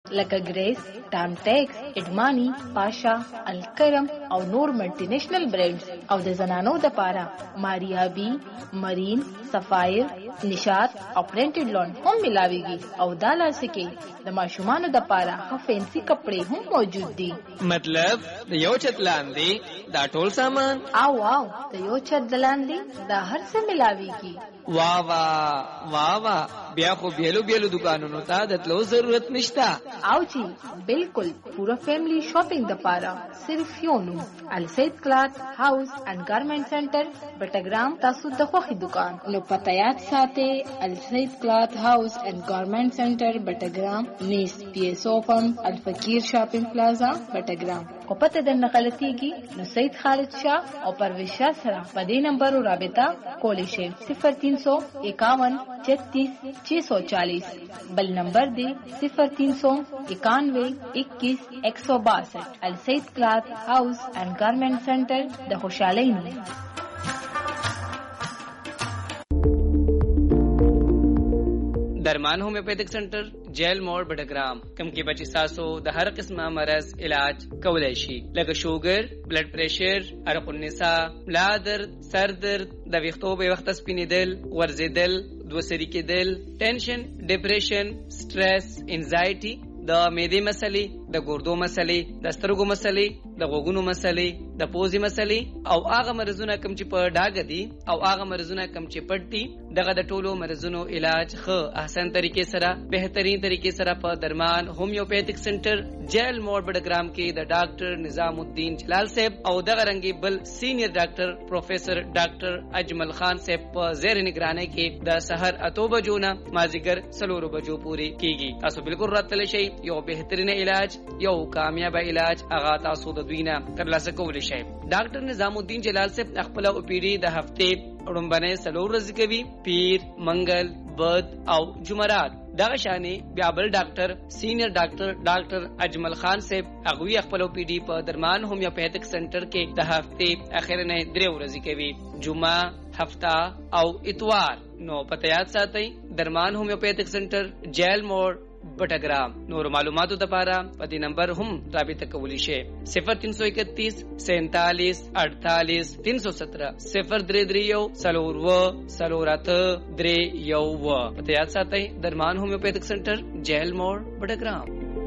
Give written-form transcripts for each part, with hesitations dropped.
لکه ګریس، ټامټیکس، اډمانی، پاشا، الکرم او نور ملټینیشنل برانډز او د زنانو د پاره ماریابي، مرین، سفایر، نشاط او پرینټډ لون هم ملاويږي او دا لاسکي د ماشومان د پاره فینسي کپڑے هم موجود دي. مطلب د یو چت لاندې دا ټول سامان او د یو چت لاندې دا هر څه ملاويږي. واہ واہ واہ واہ، بیا خو بیلو بیلو دکانونو ته د تلو ضرورت نشتا. او جی بالکل پورا فیملی شاپنگ د پاره صرف یو نوم، السید کلات هاوس اینڈ گارمنٹ سنټر بټګرام. تاسو د خوخي دکان نو پته یاد ساتئ، السید کلات هاوس اینڈ گارمنٹ سنټر بټګرام، نیس پی ایس او پمپ، الفقیر شاپنگ پلازا بټګرام. او پته د نقلتیږي نو سید خالد شاه او پرویز شاه سره په دې نمبر رابطه کولی شئ 0351 بل نمبر دی 0391216162. السید کلات هاوس اینڈ گارمنٹ سنټر د خوشحالۍ نوم. درمان ہومیوپیتھک سنٹر جیل موڑ بٹگرام کم کی بچی ساسو د هر قسمه مرض علاج کولای شي لکه شوګر، بلډ پریشر، عرق النساء، ملا درد، سر درد، د ویښتو به وخت سپینیدل، ورزیدل، دوسری کېدل، ټینشن، ډیپریشن، سټرس، انزایټي، د معدې مسلې، د ګردو مسلې، د سترګو مسلې، د غوږونو مسلې، د پوزې مسلې او هغه مرزونه کم چې په ډاګه دي او هغه مرزونه کم چې پټ دي، دغه د ټولو مرزونو علاج ښه احسن طریقې سره بهترین طریقې سره په درمان هومیوپیتھک سنټر جیل موړ بډګرام کې د ډاکټر نظام الدین جلال صاحب او دغه رنګي بل سینیئر ډاکټر پروفیسر ډاکټر اجمل خان صاحب په زیر نگرانی کې د سحر 8 بجو نه مازیګر 4 بجو پورې کیږي. تاسو بالکل راتلی شئ، یو بهترین علاج، یو کامیاب علاج هغه تاسو د دوی نه ترلاسه کولی شئ. ډاکټر نظام الدین جلال صاحب خپل او پی ډي د هفته وړاندې 4 ورځې کوي، پیر، منګل، بد او جمعرات. دغه شانې بیا بل ډاکټر سینیئر ډاکټر اجمل خان صاحب هغه خپل او پی ډي په درمان هومیوپیتھک سنټر کې د هفته اخر نه 3 ورځې کوي، جمعه، هفته او اتوار. نو پته یاد ساتئ، درمان هومیوپیتھک سنټر جیل موړ بټګرام. نور معلوماتو لپاره په دې نمبر هم رابطه کولی شئ 0331 47 48 317 0331 43 پته یاد ساتئ، درمان هومیوپیتھک سنټر جیل موړ بټګرام.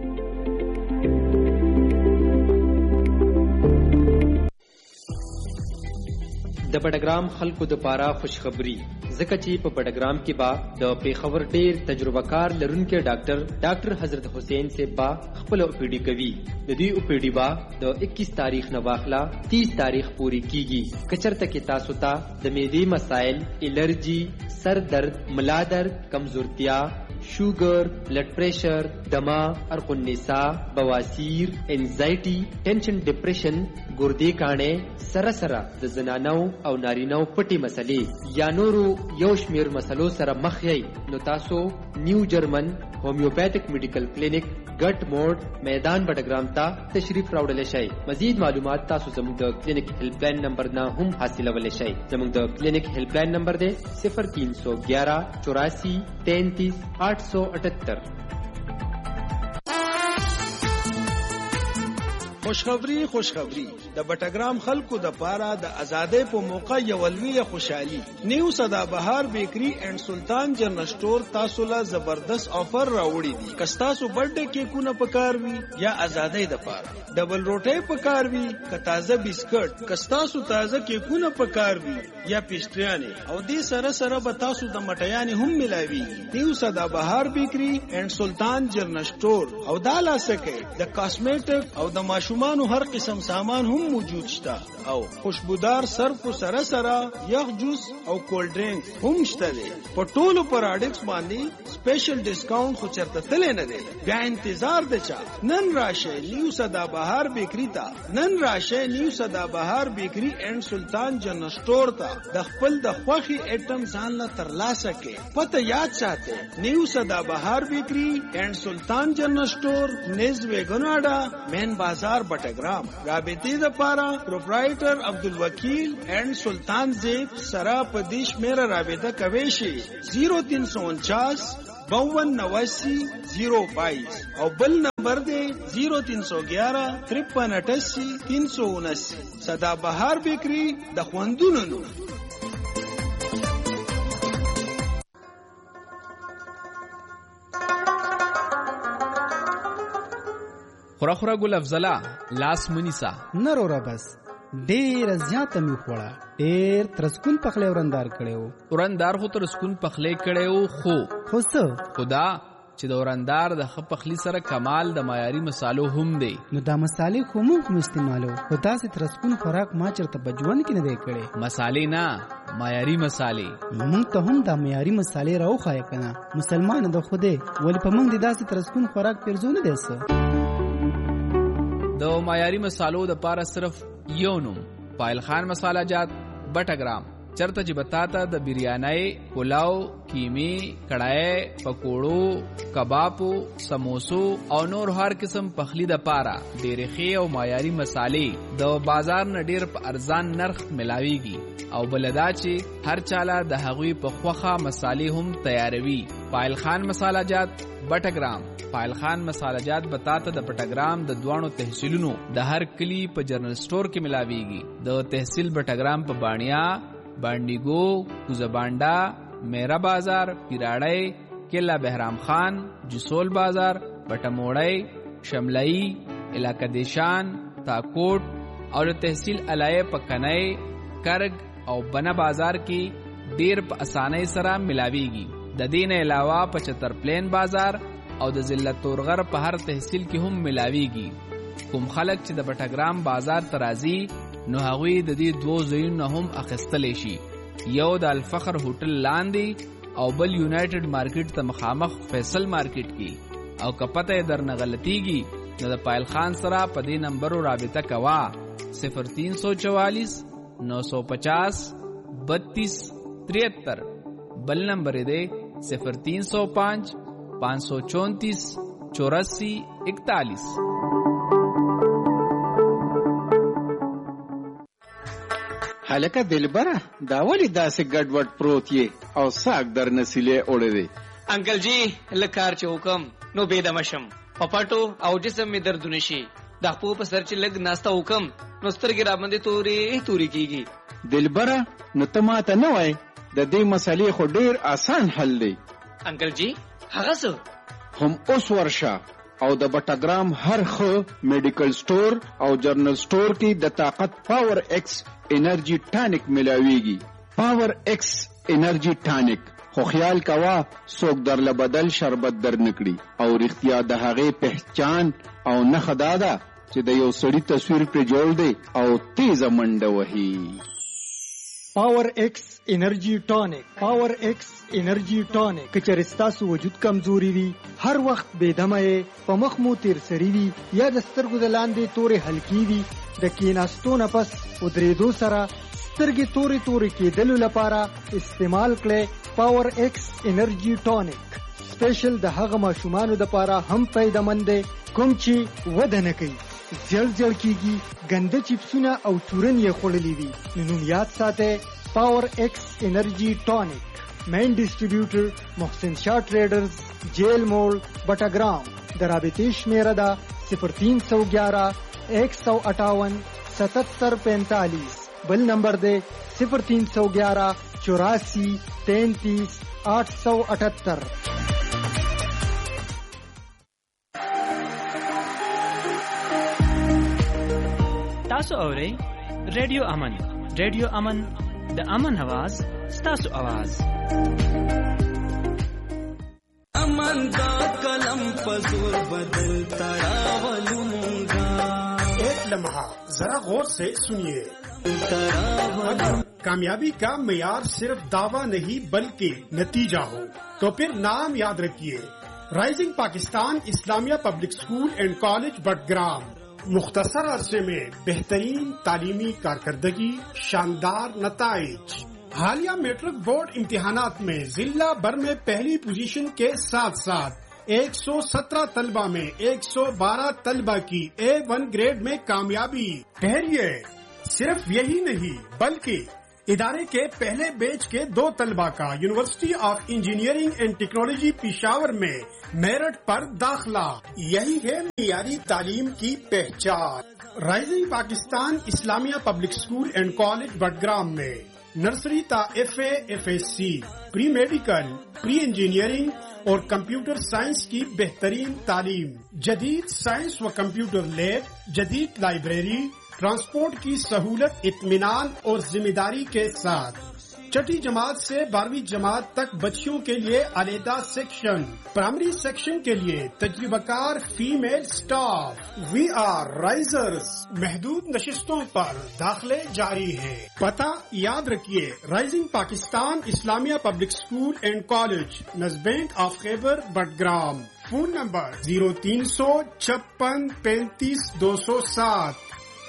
د بډګرام خلکو د پاره خوشخبری، ځکه چې په بډګرام کې با د پیښور ډیر تجربه کار لرونکي ډاکټر حضرت حسین سے با خپل او پی ډي کوي. د دې او پی ډي با د 21 تاریخ نه واخلا 30 تاریخ پوری کیږي. کچرته کې تاسو ته د معدې مسائل، الرجی، سر درد، ملا درد، کمزورتیا، شوګر، بلډ پریشر، دما، عرق النساء، بواسیر، انزایټي، ټینشن، ډیپریشن، ګردې کانې، سره سره د زنانو او نارینو پټي مسلې یا نورو یو شمیر مسلو سره مخ یې، نو تاسو نیو جرمن هومیوپیتھک میډیکل کلینیک ګټ موډ میدان بډګرام ته تشریف راوړل شئ. مزید معلومات تاسو زموږ د کلینیک هیلپ لاین نمبر نه هم حاصلولی شئ. زموږ د کلینیک هیلپ لاین نمبر دی 0311 84 33 878. خوشخبری د بټګرام خلکو د پاره د آزادۍ په موقع یو لوی خوشحالي. نیو سدا بهار بیکری اینڈ سلطان جنرل سٹور تاسو لا زبردست آفر راوړي دي. کستاسو برډے کیکونه پکار وی یا آزادۍ د پاره ډبل روټي پکار وی، ک تازه بسکټ، کستاسو تازه کیکونه پکار وی یا پیسټریانه او دې سره سره به تاسو د مټیانې هم ملاوي. نیو سدا بهار بیکری اینڈ سلطان جنرل سٹور او دالا سکه د کاسمیټک او د ماشومانو هر قسم سامان هم موجود شته او خوشبودار صرف سره سره یخ جوس او کولډ ډرینک هم شته دي. په ټولو پروډکټس باندې سپیشل ډیسکاونټ خو چرته تل نه دی. بیا انتظار د چا؟ نن راشه نیو سدا بهار بیکری ته، نن راشه نیو سدا بهار بیکری اینڈ سلطان جنرل سٹور ته د خپل د خوخي ایټم ځان لا ترلاسه کې. پته یاد ساتئ، نیو سدا بهار بیکری اینڈ سلطان جنرل سٹور نز ویګناډا مین بازار بټګرام. رابطې د پاره پروپرایټر عبدالوکیل اینڈ سلطان زیب سرا پدیش میرا رابطه کوي شي 0349 52 89 022 او بل नंबर दे 0311-5388-379 सदा बहार बेकरी د خوندونو نو خورا ګل افضلا لاس منیسا نرورا بس ډیر زیاته می خوړه ډیر ترسکون پخله ورندار کړو ورندار خو ترسکون پخله کړو خو څه خدا چې د ورندار د خپخلی سره کمال د معیاري مصالو هم دی نو دا مصالې خو موږ استعمالو خدا سي ترسکون خوراک ما چرته بجوان کې نه دی کړي مصالې نه معیاري مصالې موږ ته هم دا معیاري مصالې راوخای کنه مسلمان د خوده ول په موږ د داسې ترسکون خوراک پرځونه دی څه د معیاري مصالو د پاره صرف یو نوم پایل خان مساله جات بټګرام چرته چې بتاتا د بریانای پلاو کیمی کڑای پکوړو کبابو سموسو او نور هر قسم پخلی د پاره ډېرې ښې او معیاري مصالې د بازار نه ډېر په ارزان نرخ ملاويږي او بلدا چې هر چاله د هغوی په خوخه مصالې هم تیاروي پایل خان مساله جات بټګرام پایل خان مساله جات بتاتا د بټګرام د دوانو تحصیلونو د هر کلی په جنرال سٹور کې ملاويږي د تحصیل بټګرام په بانیا بانډیګو کوزبانډا میرا بازار پیراړی کلا بهرام خان جسول بازار بټموړی شملئی علاقہ دیشان تاکوټ او تحصیل علای پکنای کرگ او بنا بازار کې ډیر په اسانۍ سره ملاويږي د دین علاوه 75 پلین بازار او د ضلع تورغر په هر تحصیل کې هم ملاويږي کوم خلک چې د بټګرام بازار ترازی نو هغوی د دې دوه ځایونو هم اخیستلی شي یو د الفخر هوټل لاندې او بل یونایټډ مارکیټ ته مخامخ فیصل مارکیټ کې او کپته درنه غلطیږي نو د پایل خان سره په دې نمبر رابطه کوا 0344 950 32 73 بل نمبر دی 0305 534 84 41 هلکه دلبره دا ولی داسې ګډوډ پروت یې او ساک در نسیلې اوړې دی انکل جی لکار چې حکم نو بيدمشم پپاټو او جسم می دردونه شي د خپل په سر چې لګ ناستا حکم نو سترګې را باندې توري کیږي دلبره نو ته ماته نه وای د دې مسلې خو ډیر آسان حل دی انکل جی هغه څه هم اوس ورشه او د بټګرام هر خو میډیکل سٹور او جرنل سٹور کې د طاقت پاور ایکس انرژي ټانک ملاويږي پاور ایکس انرژي ټانک خو خیال کوا څوک درله بدل شربت در نکړي او رښتیا د هغه پہچان او نه خدادا چې د یو سړی تصویر پر جوړ دی او تیز منډه وهي پاور ایکس انرژي ټانک پاور ایکس انرژي ټانک کچر ستاسو وجود کمزوري وي هر وخت بے دمه په مخ مو تیر سری وي یا د سترګو د لاندې تورې هلکی وي د کیناستو نه پس ودریدو سره سترګې تورې کېدلو لپاره استعمال کړئ پاور ایکس انرژي ټانک سپیشل د هغه ماشومانو لپاره هم فائدمند دی کوم چې وده نه کوي جل کیږي ګنده چپسونه او چورن یې خوړلې وي نو یاد ساتئ پاور ایکس انرژي ټانک مین ډیسټریبیوټر محسن شاه ټریډرز جیل موړ بټګرام د رابطې شمیره ده 0311 158 7745 بل نمبر دے 0311 84 33 878 تاسو اورئ ریډیو امن د امن आवाज ستاسو आवाज امن دا کلم پزور بدل تراولونگا ایک لمحہ ذرا غور سے سنیے کامیابی کا معیار صرف دعویٰ نہیں بلکہ نتیجہ ہو تو پھر نام یاد رکھیے رائزنگ پاکستان اسلامیہ پبلک اسکول اینڈ کالج بٹگرام مختصر عرصے میں بہترین تعلیمی کارکردگی شاندار نتائج حالیہ میٹرک بورڈ امتحانات میں ضلع بھر میں پہلی پوزیشن کے ساتھ 117 طلبہ میں 112 طلبہ کی A1 گریڈ میں کامیابی ٹھہریے صرف یہی نہیں بلکہ ادارے کے پہلے بیچ کے 2 طلبہ کا یونیورسٹی آف انجینئرنگ اینڈ ٹیکنالوجی پشاور میں میرٹ پر داخلہ. یہی ہے معیاری تعلیم کی پہچان. رائزنگ پاکستان اسلامیہ پبلک اسکول اینڈ کالج بٹگرام میں نرسری تا FA/FSc پری میڈیکل، پری انجینئرنگ اور کمپیوٹر سائنس کی بہترین تعلیم. جدید سائنس و کمپیوٹر لیب، جدید لائبریری، ٹرانسپورٹ کی سہولت، اطمینان اور ذمہ داری کے ساتھ. چھٹی جماعت سے 12ویں جماعت تک بچیوں کے لیے علیحدہ سیکشن. پرائمری سیکشن کے لیے تجربہ کار فیمیل سٹاف. وی آر رائزرز. محدود نشستوں پر داخلے جاری ہیں. پتہ یاد رکھیے، رائزنگ پاکستان اسلامیہ پبلک اسکول اینڈ کالج، نزبینک آف خیبر، بٹگرام. فون نمبر 0300 56 35 207.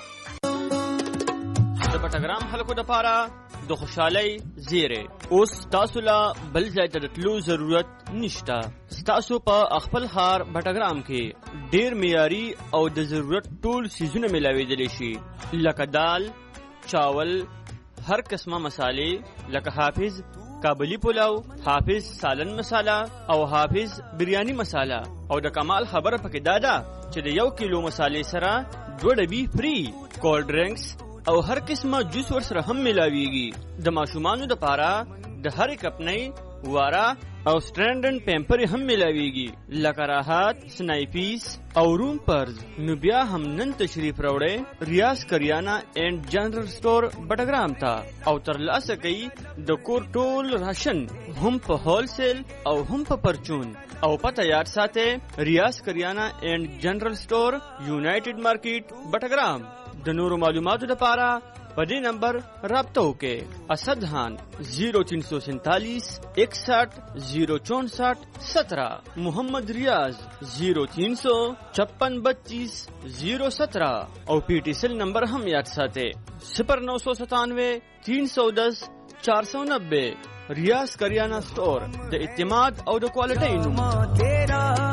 د بټګرام خلکو دپاره د خوشحالۍ زیری. اوس تاسو لا بل ځای ته د تلو ضرورت نشته. ستاسو په خپل ښار بټګرام کې ډیر معیاري او د ضرورت ټول څیزونه میلاویدلی شي، لکه دال، چاول، هر قسمه مسالې لکه حافظ کابلی پلاو، حافظ سالن مساله او حافظ بریانی مساله. او د کمال خبره پکې دا ده چې د 1 کیلو مسالې سره 2 ډبي فری. کولډ ډرنکس او هر قسمه جوس ورسره هم ملاویږي. د ماشومانو دپاره د هرې کپنۍ، واره او سټرینډن پیمپر هم ملاویږي، لکه راحت، سنایپیس او روم پرز. نو بیا هم نن تشریف راوړئ ریاض کریانه اینڈ جنرل سٹور بټګرام ته او ترلاسه کوي د کور ټول راشن، هم په هول سیل او هم په پرچون. او پته یاد ساتئ، ریاض کریانه اینڈ جنرل سٹور، یونائټډ مارکیټ، بټګرام. د نورو معلوماتو لپاره په دې نمبر رابطه وکړئ. اسدحان 0347 61 064 17. محمد ریاض 0300 56 32 017. او پی ٹی سیل نمبر هم یاد ساتئ 0997 310 490. ریاض کریانہ سٹور، د اعتماد او د کوالټۍ نوم.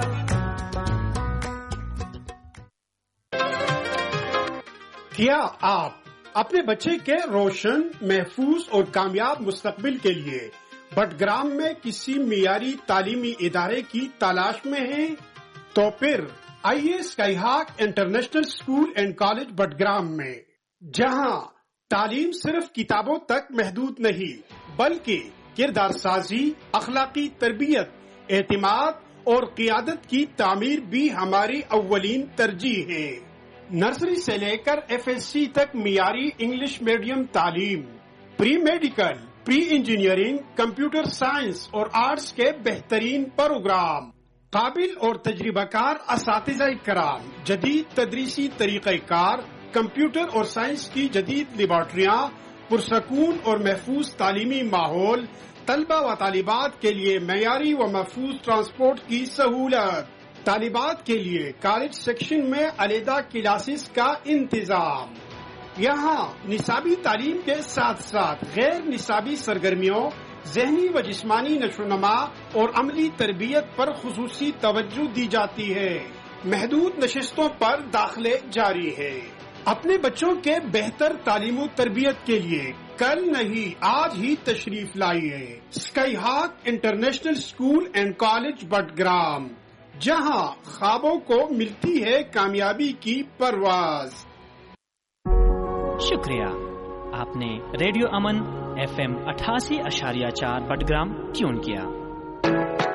کیا آپ اپنے بچے کے روشن، محفوظ اور کامیاب مستقبل کے لیے بٹگرام میں کسی معیاری تعلیمی ادارے کی تلاش میں ہیں؟ تو پھر آئیے اسکائی ہاک انٹرنیشنل اسکول اینڈ کالج بٹگرام میں، جہاں تعلیم صرف کتابوں تک محدود نہیں بلکہ کردار سازی، اخلاقی تربیت، اعتماد اور قیادت کی تعمیر بھی ہماری اولین ترجیح ہے. نرسری سے لے کر FSc تک معیاری انگلش میڈیم تعلیم، پری میڈیکل، پری انجینئرنگ، کمپیوٹر سائنس اور آرٹس کے بہترین پروگرام، قابل اور تجربہ کار اساتذہ کرام، جدید تدریسی طریقہ کار، کمپیوٹر اور سائنس کی جدید لیبارٹریاں، پرسکون اور محفوظ تعلیمی ماحول، طلبہ و طالبات کے لیے معیاری و محفوظ ٹرانسپورٹ کی سہولت، طالبات کے لیے کالج سیکشن میں علیحدہ کلاسز کا انتظام. یہاں نصابی تعلیم کے ساتھ ساتھ غیر نصابی سرگرمیوں، ذہنی و جسمانی نشوونما اور عملی تربیت پر خصوصی توجہ دی جاتی ہے. محدود نشستوں پر داخلے جاری ہے. اپنے بچوں کے بہتر تعلیم و تربیت کے لیے کل نہیں آج ہی تشریف لائیے اسکائی ہاک انٹرنیشنل اسکول اینڈ کالج بٹگرام، جہاں خوابوں کو ملتی ہے کامیابی کی پرواز. شکریہ، آپ نے ریڈیو امن FM 88.4 بٹگرام ٹیون کیا.